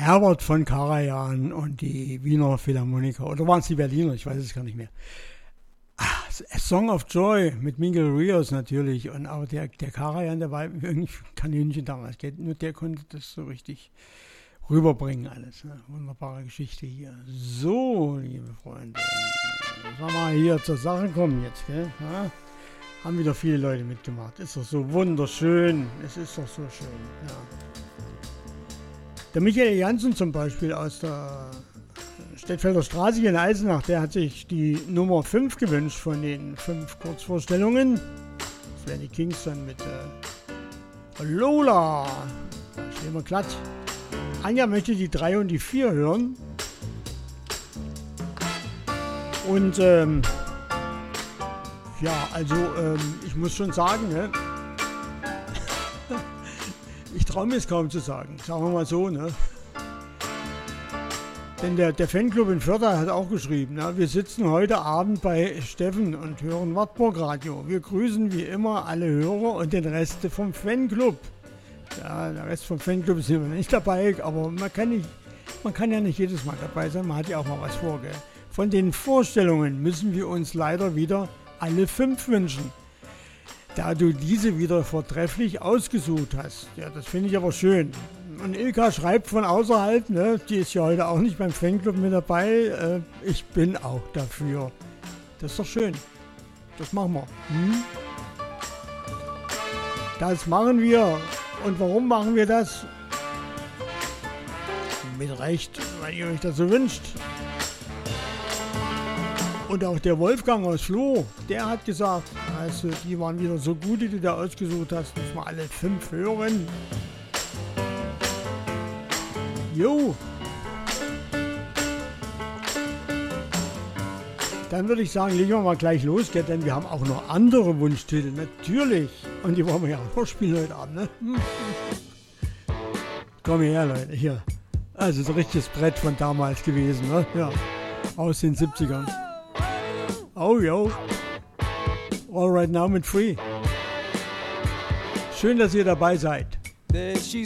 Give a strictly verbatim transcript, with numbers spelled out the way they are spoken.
Herbert von Karajan und die Wiener Philharmoniker. Oder waren es die Berliner? Ich weiß es gar nicht mehr. Ah, A Song of Joy mit Miguel Rios natürlich. Und aber der, der Karajan, der war irgendwie Kaninchen damals. Nur der konnte das so richtig rüberbringen alles. Ne? Wunderbare Geschichte hier. So, liebe Freunde. Sollen wir mal hier zur Sache kommen jetzt, gell? Ja? Haben wieder viele Leute mitgemacht. Ist doch so wunderschön. Es ist doch so schön. Ja. Der Michael Janssen zum Beispiel aus der Stettfelder Straße hier in Eisenach, der hat sich die Nummer fünf gewünscht von den fünf Kurzvorstellungen. Das wären die Kings dann mit äh, Lola. Da stehen wir glatt. Anja möchte die drei und die vier hören. Und ähm, ja, also ähm, ich muss schon sagen, ne? Ich traue mir es kaum zu sagen, sagen wir mal so, ne? Denn der, der Fanclub in Förder hat auch geschrieben, ne? Wir sitzen heute Abend bei Steffen und hören Wartburg Radio. Wir grüßen wie immer alle Hörer und den Rest vom Fanclub. Ja, der Rest vom Fanclub ist immer nicht dabei, aber man kann, nicht, man kann ja nicht jedes Mal dabei sein, man hat ja auch mal was vor, gell? Von den Vorstellungen müssen wir uns leider wieder alle fünf wünschen. Da du diese wieder vortrefflich ausgesucht hast. Ja, das finde ich aber schön. Und Ilka schreibt von außerhalb, ne, die ist ja heute auch nicht beim Fanclub mit dabei. Äh, ich bin auch dafür. Das ist doch schön. Das machen wir. Hm? Das machen wir. Und warum machen wir das? Mit Recht, weil ihr euch das so wünscht. Und auch der Wolfgang aus Floh, der hat gesagt, also die waren wieder so gut, die du da ausgesucht hast, müssen wir alle fünf hören. Jo. Dann würde ich sagen, legen wir mal gleich los, denn wir haben auch noch andere Wunschtitel, natürlich. Und die wollen wir ja auch noch spielen heute Abend, ne? Komm her, Leute, hier. Also so ein richtiges Brett von damals gewesen, ne? Ja, aus den siebzigern. Oh, yo. All right now mit Free. Schön, dass ihr dabei seid. There she